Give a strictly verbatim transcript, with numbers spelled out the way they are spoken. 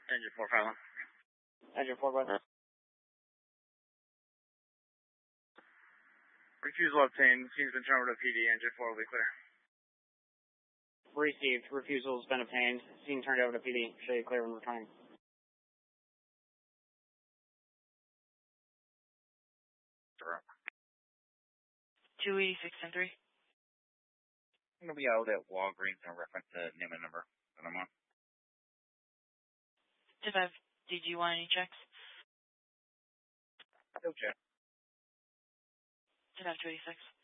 Engine four, Fallon. Engine four, bud. Refusal obtained. Scene's been turned over to P D. Engine four will be clear. Received. Refusal has been obtained. Scene turned over to P D. Show you clear when returning. two eighty-six ten three. I'm going to be out at Walgreens in reference to name and number that I'm on. ten five, did you want any checks? No check. ten five two eighty-six.